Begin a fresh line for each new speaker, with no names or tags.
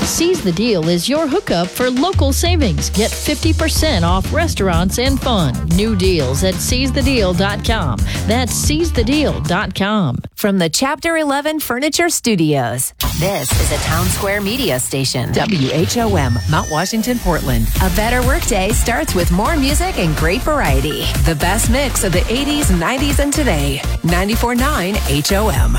Seize the Deal is your hookup for local savings. Get 50% off restaurants and fun. New deals at seizethedeal.com. That's seizethedeal.com.
From the Chapter 11 Furniture Studios, this is a Town Square media station. WHOM, Mount Washington, Portland. A better workday starts with more music and great variety. The best mix of the 80s, 90s, and today. 94.9 HOM.